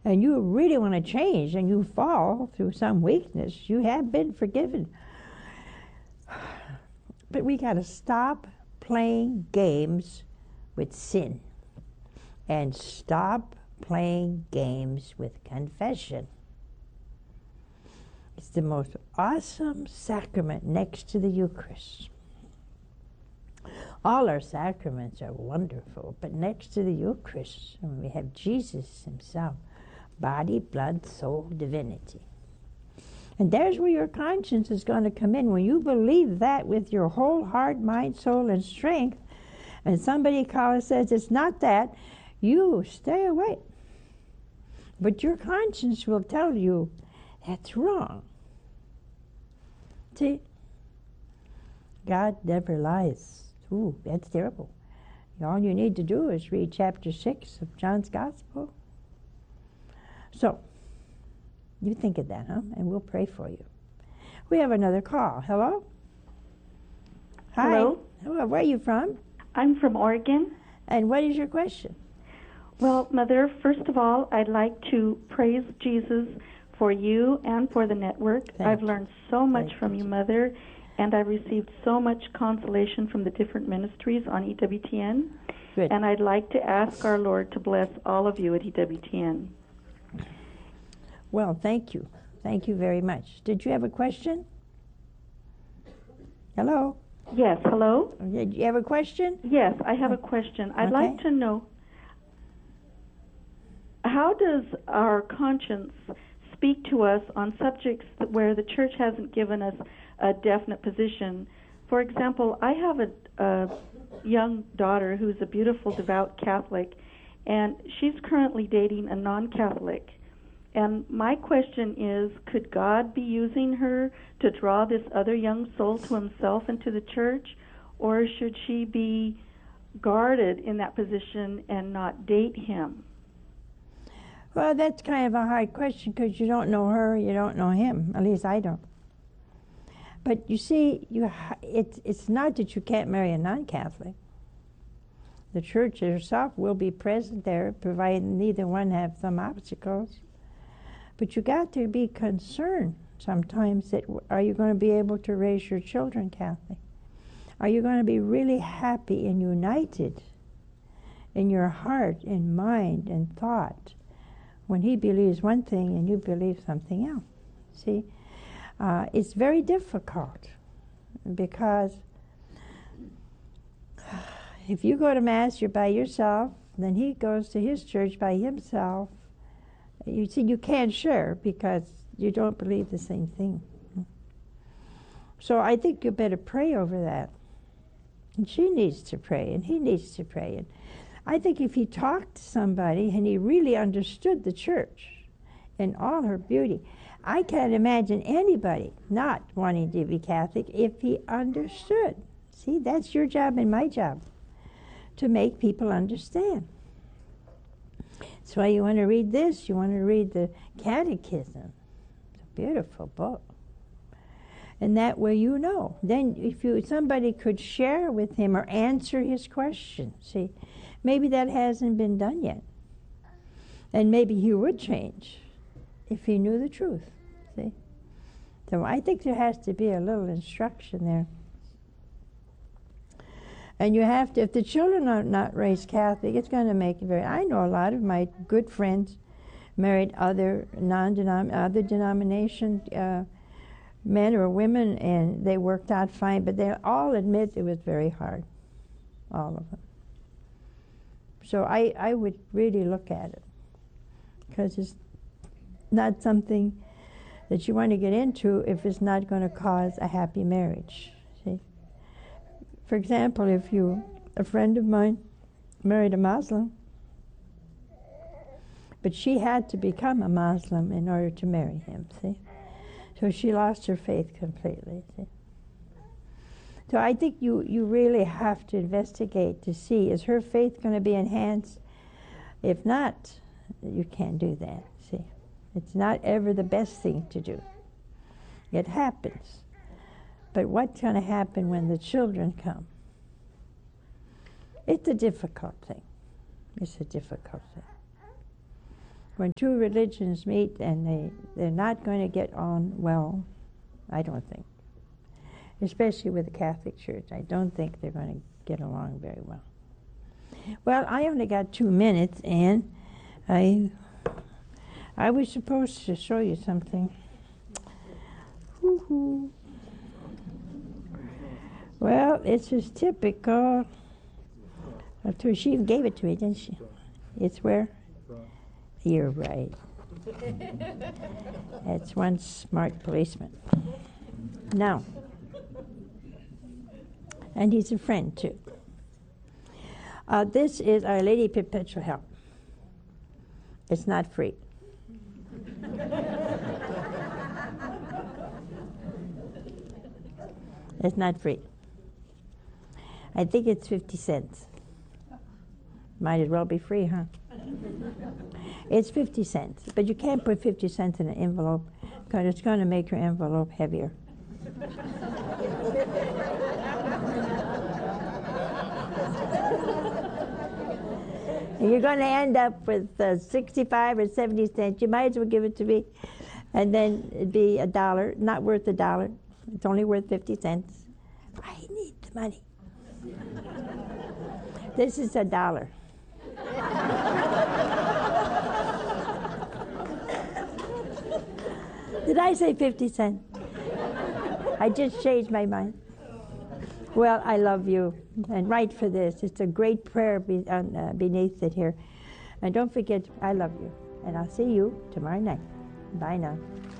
and you really want to change and you fall through some weakness, you have been forgiven. But we got to stop playing games with sin and stop playing games with confession. It's the most awesome sacrament next to the Eucharist. All our sacraments are wonderful, but next to the Eucharist, we have Jesus himself, body, blood, soul, divinity. And there's where your conscience is going to come in. When you believe that with your whole heart, mind, soul, and strength, and somebody says it's not that, you stay away. But your conscience will tell you that's wrong. See? God never lies. Ooh, that's terrible. All you need to do is read chapter 6 of John's Gospel. So, you think of that, huh? And we'll pray for you. We have another call. Hello? Hi. Hello. Hello. Where are you from? I'm from Oregon. And what is your question? Well, Mother, first of all, I'd like to praise Jesus for you and for the network. I've learned so much from you, Mother, and I've received so much consolation from the different ministries on EWTN. Good. And I'd like to ask our Lord to bless all of you at EWTN. Well, thank you. Thank you very much. Did you have a question? Hello? Yes, hello? Did you have a question? Yes, I have a question. I'd like to know, how does our conscience speak to us on subjects where the church hasn't given us a definite position? For example, I have a young daughter who's a beautiful, devout Catholic, and she's currently dating a non-Catholic. And my question is, could God be using her to draw this other young soul to himself and to the church? Or should she be guarded in that position and not date him? Well, that's kind of a hard question because you don't know her, you don't know him. At least I don't. But you see, it's not that you can't marry a non-Catholic. The church herself will be present there, provided neither one have some obstacles. But you got to be concerned sometimes that, are you going to be able to raise your children Catholic? Are you going to be really happy and united in your heart and mind and thought when he believes one thing and you believe something else? See, it's very difficult because if you go to Mass, you're by yourself, then he goes to his church by himself. You see, you can't share because you don't believe the same thing. So I think you better pray over that. And she needs to pray, and he needs to pray. And I think if he talked to somebody and he really understood the church in all her beauty, I can't imagine anybody not wanting to be Catholic if he understood. See, that's your job and my job, to make people understand. That's why you want to read this. You want to read the Catechism. It's a beautiful book. And that way you know. Then if somebody could share with him or answer his question. See, maybe that hasn't been done yet. And maybe he would change if he knew the truth. See? So I think there has to be a little instruction there. And you have to, if the children are not raised Catholic, it's going to make it very, I know a lot of my good friends married other denomination men or women, and they worked out fine, but they all admit it was very hard, all of them. So I would really look at it, because it's not something that you want to get into if it's not going to cause a happy marriage. See? For example, if a friend of mine married a Muslim, but she had to become a Muslim in order to marry him, see? So she lost her faith completely, see? So I think you really have to investigate to see, is her faith going to be enhanced? If not, you can't do that, see? It's not ever the best thing to do. It happens. But what's going to happen when the children come? It's a difficult thing. It's a difficult thing. when two religions meet and they're not going to get on well, I don't think. Especially with the Catholic Church. I don't think they're going to get along very well. Well, I only got 2 minutes, and I was supposed to show you something. Woo-hoo. Well, it's just typical. She even gave it to me, didn't she? It's where? You're right. That's one smart policeman. Now, and he's a friend too. This is Our Lady Perpetual Help. It's not free. It's not free. I think it's 50 cents. Might as well be free, huh? It's 50 cents, but you can't put 50 cents in an envelope because it's going to make your envelope heavier. And you're going to end up with 65 or 70 cents. You might as well give it to me. And then it'd be $1, not worth $1. It's only worth 50 cents. I need the money. This is $1. Did I say 50 cents? I just changed my mind. Well, I love you, and write for this. It's a great prayer beneath it here. And don't forget, I love you. And I'll see you tomorrow night. Bye now.